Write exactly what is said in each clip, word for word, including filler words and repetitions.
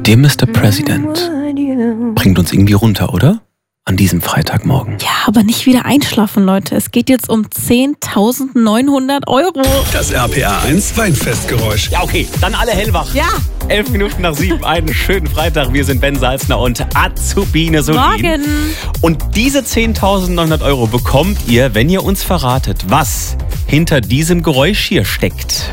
Dear Mister President bringt uns irgendwie runter, oder? An diesem Freitagmorgen. Ja, aber nicht wieder einschlafen, Leute. Es geht jetzt um zehntausendneunhundert Euro. Das R P R eins Weinfestgeräusch. Ja, okay, dann alle hellwach. Ja. Elf Minuten nach sieben, einen schönen Freitag. Wir sind Ben Salzner und Azubine Solin. Morgen. Und diese zehntausendneunhundert Euro bekommt ihr, wenn ihr uns verratet, was hinter diesem Geräusch hier steckt.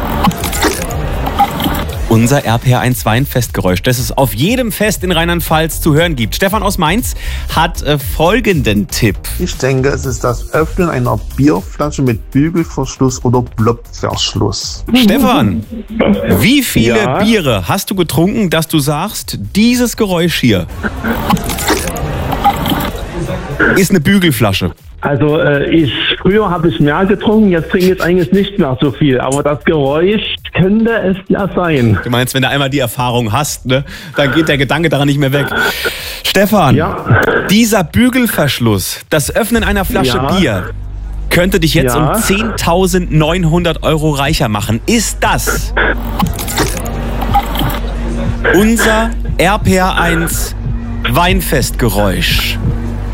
Unser R P R eins Weinfestgeräusch, das es auf jedem Fest in Rheinland-Pfalz zu hören gibt. Stefan aus Mainz hat äh, folgenden Tipp. Ich denke, es ist das Öffnen einer Bierflasche mit Bügelverschluss oder Plopverschluss. Stefan, wie viele Ja? Biere hast du getrunken, dass du sagst, dieses Geräusch hier ist eine Bügelflasche? Also äh, ich früher habe ich mehr getrunken, jetzt trinke ich eigentlich nicht mehr so viel. Aber das Geräusch könnte es ja sein. Du meinst, wenn du einmal die Erfahrung hast, ne, dann geht der Gedanke daran nicht mehr weg. Stefan, Ja. dieser Bügelverschluss, das Öffnen einer Flasche Ja. Bier, könnte dich jetzt Ja. um zehntausendneunhundert Euro reicher machen. Ist das unser R P R eins Weinfestgeräusch?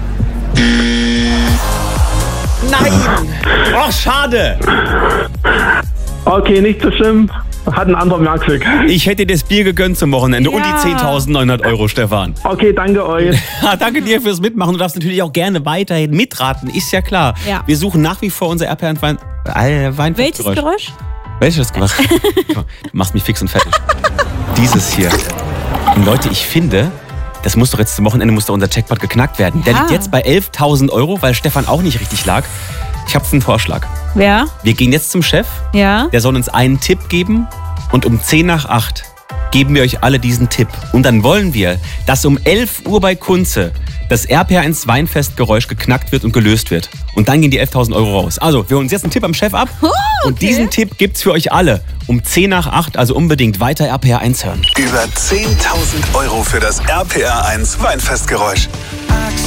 Nein! Oh, schade! Okay, nicht so schlimm. Hat ein anderer Merkstück. Ich hätte dir das Bier gegönnt zum Wochenende und die Ja. zehntausendneunhundert Euro, Stefan. Okay, danke euch. Ja, danke dir fürs Mitmachen. Du darfst natürlich auch gerne weiterhin mitraten, ist ja klar. Ja. Wir suchen nach wie vor unser R P R eins Wein, äh, Weinfestgeräusch. Welches Geräusch? Welches Geräusch? Du machst mich fix und fertig. Dieses hier. Und Leute, ich finde, das muss doch jetzt zum Wochenende muss doch unser Jackpot geknackt werden. Der Ja. liegt jetzt bei elftausend Euro, weil Stefan auch nicht richtig lag. Ich habe einen Vorschlag. Wer? Wir gehen jetzt zum Chef. Ja. Der soll uns einen Tipp geben und um zehn nach acht geben wir euch alle diesen Tipp. Und dann wollen wir, dass um elf Uhr bei Kunze das R P R eins Weinfestgeräusch geknackt wird und gelöst wird. Und dann gehen die elftausend Euro raus. Also, wir holen uns jetzt einen Tipp am Chef ab. Oh, okay. Und diesen Tipp gibt's für euch alle um zehn nach acht. Also unbedingt weiter R P R eins hören. Über zehntausend Euro für das R P R eins Weinfestgeräusch.